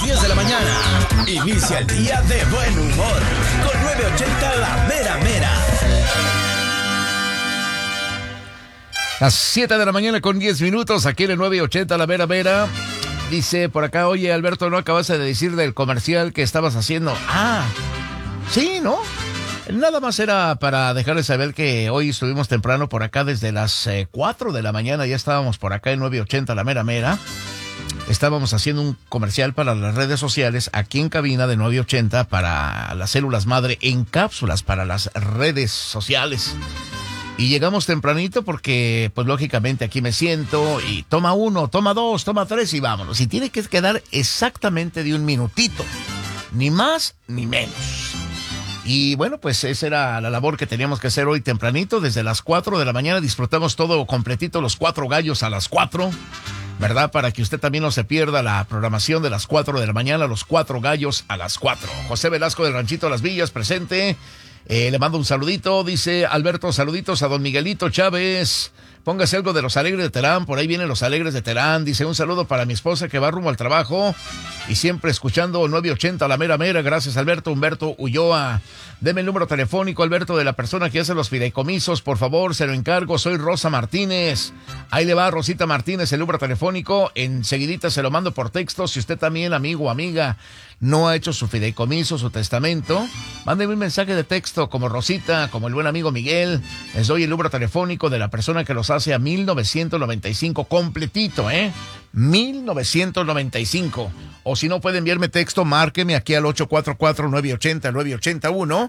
10 de la mañana. Inicia el día de buen humor con 980 La Mera Mera. Las 7 de la mañana con 10 minutos, aquí en el 980 La Mera Mera. Dice por acá, oye Alberto, ¿no acabas de decir del comercial que estabas haciendo? Ah, sí, ¿no? Nada más era para dejarles saber que hoy estuvimos temprano por acá desde las 4 de la mañana, ya estábamos por acá en 980 La Mera Mera. Estábamos haciendo un comercial para las redes sociales aquí en cabina de 980 para las células madre en cápsulas para las redes sociales. Y llegamos tempranito porque, pues lógicamente aquí me siento y toma 1, toma 2, toma 3 y vámonos. Y tiene que quedar exactamente de un minutito, ni más ni menos. Y bueno, pues esa era la labor que teníamos que hacer hoy tempranito, desde las 4 de la mañana. Disfrutamos todo completito, los 4 gallos a las 4, ¿verdad? Para que usted también no se pierda la programación de las 4 de la mañana, los 4 gallos a las 4. José Velasco del Ranchito Las Villas, presente. Le mando un saludito, dice Alberto, saluditos a don Miguelito Chávez. Póngase algo de Los Alegres de Terán, por ahí vienen Los Alegres de Terán. Dice, un saludo para mi esposa que va rumbo al trabajo y siempre escuchando 980 La Mera Mera. Gracias, Alberto. Humberto Ulloa. Deme el número telefónico, Alberto, de la persona que hace los fideicomisos, por favor, se lo encargo. Soy Rosa Martínez. Ahí le va, Rosita Martínez, el número telefónico. Enseguidita se lo mando por texto. Si usted también, amigo o amiga, no ha hecho su fideicomiso, su testamento, mándeme un mensaje de texto como Rosita, como el buen amigo Miguel. Les doy el número telefónico de la persona que los hace a 1995 completito, 1995. O si no puede enviarme texto, márqueme aquí al 844-980-981,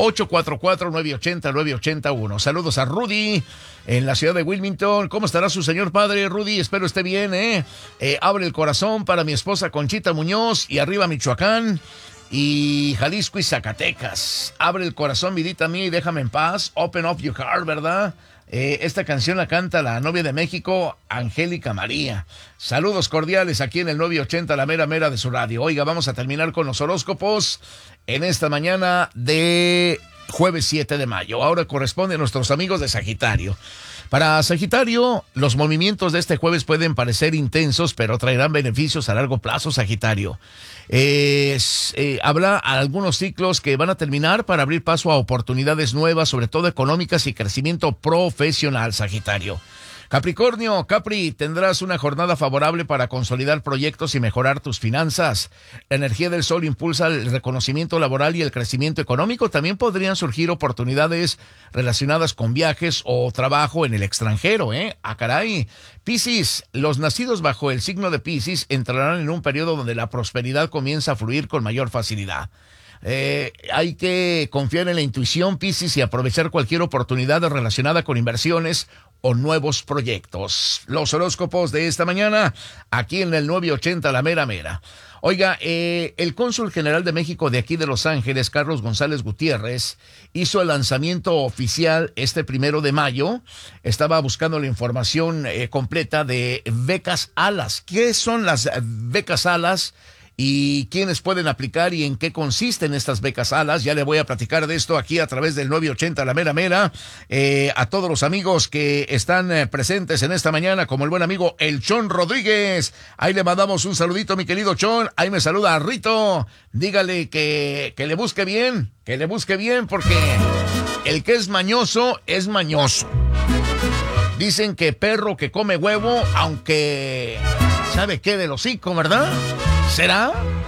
844-980-981. Saludos a Rudy en la ciudad de Wilmington. ¿Cómo estará su señor padre, Rudy? Espero esté bien, abre el corazón para mi esposa Conchita Muñoz y arriba Michoacán y Jalisco y Zacatecas. Abre el corazón, vidita mía, y déjame en paz. Open up your heart, ¿verdad? Esta canción la canta la novia de México, Angélica María. Saludos cordiales aquí en el 980 La Mera Mera de su radio. Oiga, vamos a terminar con los horóscopos en esta mañana de jueves 7 de mayo. Ahora corresponde a nuestros amigos de Sagitario. Para Sagitario, los movimientos de este jueves pueden parecer intensos, pero traerán beneficios a largo plazo, Sagitario. Habrá algunos ciclos que van a terminar para abrir paso a oportunidades nuevas, sobre todo económicas y crecimiento profesional, Sagitario. Capricornio, Capri, tendrás una jornada favorable para consolidar proyectos y mejorar tus finanzas. La energía del sol impulsa el reconocimiento laboral y el crecimiento económico. También podrían surgir oportunidades relacionadas con viajes o trabajo en el extranjero, ¡Ah, caray! Piscis, los nacidos bajo el signo de Piscis entrarán en un periodo donde la prosperidad comienza a fluir con mayor facilidad. Hay que confiar en la intuición, Piscis, y aprovechar cualquier oportunidad relacionada con inversiones o nuevos proyectos. Los horóscopos de esta mañana, aquí en el 980 La Mera Mera. Oiga, el cónsul general de México de aquí de Los Ángeles, Carlos González Gutiérrez, hizo el lanzamiento oficial este 1 de mayo. Estaba buscando la información completa de becas ALAS. ¿Qué son las becas ALAS? ¿Y quiénes pueden aplicar y en qué consisten estas becas ALAS? Ya le voy a platicar de esto aquí a través del 980 La Mera Mera. A todos los amigos que están presentes en esta mañana, como el buen amigo El Chon Rodríguez. Ahí le mandamos un saludito, mi querido Chon. Ahí me saluda a Rito. Dígale que le busque bien, porque el que es mañoso es mañoso. Dicen que perro que come huevo, aunque sabe qué del hocico, ¿verdad? ¿Será?